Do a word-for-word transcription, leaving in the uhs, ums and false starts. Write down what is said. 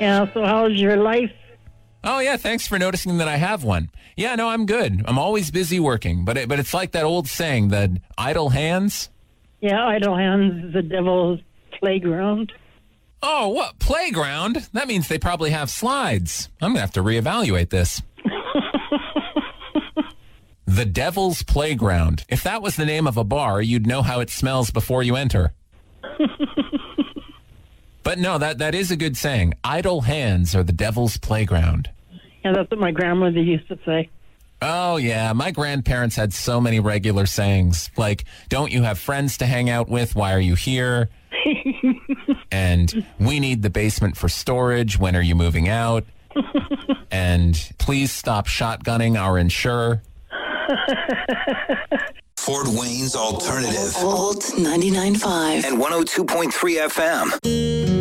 Yeah, so how's your life? Oh, yeah, thanks for noticing that I have one. Yeah, no, I'm good. I'm always busy working, but it, but it's like that old saying, that idle hands. Yeah, idle hands is the devil's playground. Oh, what? Playground? That means they probably have slides. I'm going to have to reevaluate this. The Devil's Playground. If that was the name of a bar, you'd know how it smells before you enter. But no, that, that is a good saying. Idle hands are the devil's playground. Yeah, that's what my grandmother used to say. Oh, yeah. My grandparents had so many regular sayings. Like, don't you have friends to hang out with? Why are you here? And we need the basement for storage. When are you moving out? And please stop shotgunning our insurer. Fort Wayne's Alternative. Alt ninety-nine point five And one oh two point three F M.